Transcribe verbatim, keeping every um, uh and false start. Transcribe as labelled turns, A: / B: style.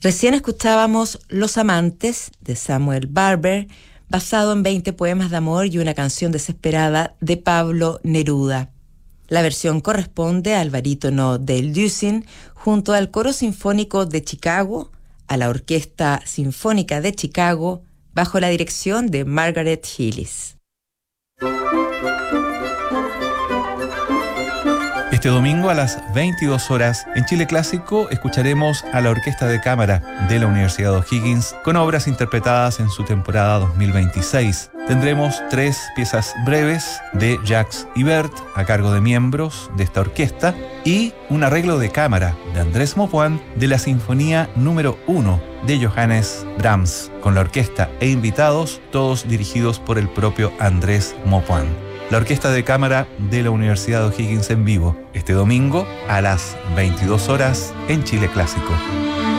A: Recién escuchábamos Los Amantes, de Samuel Barber, basado en veinte poemas de amor y una canción desesperada de Pablo Neruda. La versión corresponde al barítono Dale Dussin junto al Coro Sinfónico de Chicago, a la Orquesta Sinfónica de Chicago, bajo la dirección de Margaret Hillis.
B: Este domingo a las veintidós horas en Chile Clásico escucharemos a la Orquesta de Cámara de la Universidad O'Higgins con obras interpretadas en su temporada dos mil veintiséis. Tendremos tres piezas breves de Jacques Ibert a cargo de miembros de esta orquesta y un arreglo de cámara de Andrés Maupoint de la Sinfonía número uno de Johannes Brahms con la orquesta e invitados, todos dirigidos por el propio Andrés Maupoint. La Orquesta de Cámara de la Universidad O'Higgins en vivo, este domingo a las veintidós horas en Chile Clásico.